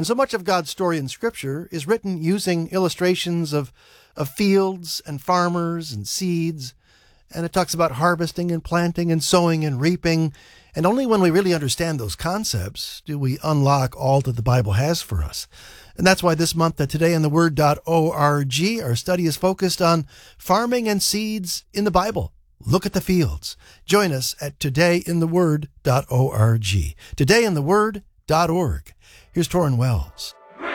And so much of God's story in Scripture is written using illustrations of fields and farmers and seeds. And it talks about harvesting and planting and sowing and reaping. And only when we really understand those concepts do we unlock all that the Bible has for us. And that's why this month at todayintheword.org, our study is focused on farming and seeds in the Bible. Look at the fields. Join us at todayintheword.org. Todayintheword.org. Here's Torrin Wells.